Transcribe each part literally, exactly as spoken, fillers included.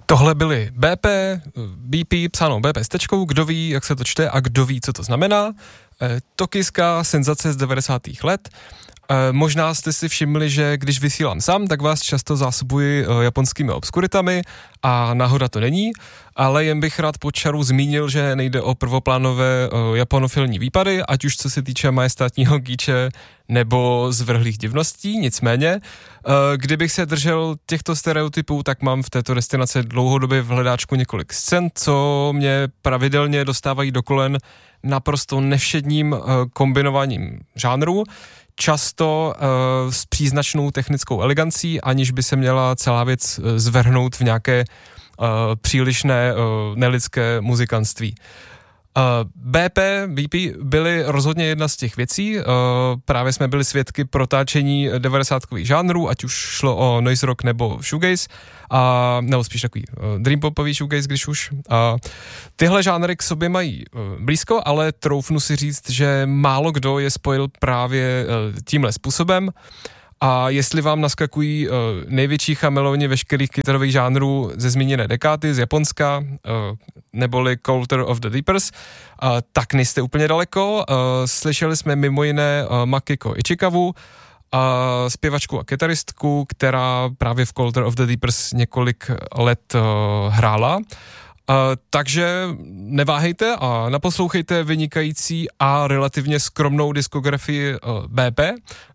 Tohle byly B P, B P, psáno B P s tečkou, kdo ví, jak se to čte a kdo ví, co to znamená. E, Tokijská senzace z devadesátých let. E, možná jste si všimli, že když vysílám sám, tak vás často zásobuji e, japonskými obskuritami a náhoda to není, ale jen bych rád po čaru zmínil, že nejde o prvoplánové e, japonofilní výpady, ať už co se týče majestátního gíče nebo zvrhlých divností, nicméně, e, kdybych se držel těchto stereotypů, tak mám v této destinaci dlouhodobě v hledáčku několik scén, co mě pravidelně dostávají do kolen naprosto nevšedním e, kombinováním žánrů, často uh, s příznačnou technickou elegancí, aniž by se měla celá věc uh, zvrhnout v nějaké uh, přílišné uh, nelidské muzikantství. Uh, B P, B P byly rozhodně jedna z těch věcí, uh, právě jsme byli svědky protáčení devadesátkových žánrů, ať už šlo o noise rock nebo shoegaze, a, nebo spíš takový uh, dream popový shoegaze, když už. Uh, tyhle žánry k sobě mají uh, blízko, ale troufnu si říct, že málo kdo je spojil právě uh, tímhle způsobem. A jestli vám naskakují uh, největší chameleoni veškerých kytarových žánrů ze zmíněné dekády z Japonska, uh, neboli Culture of the Deepers, uh, tak nejste úplně daleko. Uh, slyšeli jsme mimo jiné uh, Makiko Ichikawu, a zpěvačku a kytaristku, která právě v Culture of the Deepers několik let uh, hrála. Uh, takže neváhejte a naposlouchejte vynikající a relativně skromnou diskografii uh, B P.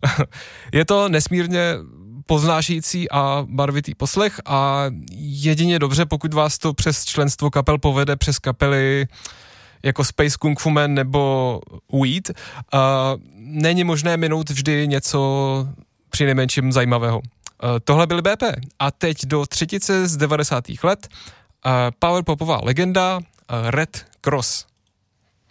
Je to nesmírně poznášející a barvitý poslech a jedině dobře, pokud vás to přes členstvo kapel povede přes kapely jako Space Kung Fu Man nebo Weed. Uh, není možné minout vždy něco přinejmenším zajímavého. Uh, tohle byly B P. A teď do třetice z devadesátých let uh, powerpopová legenda uh, Red Cross.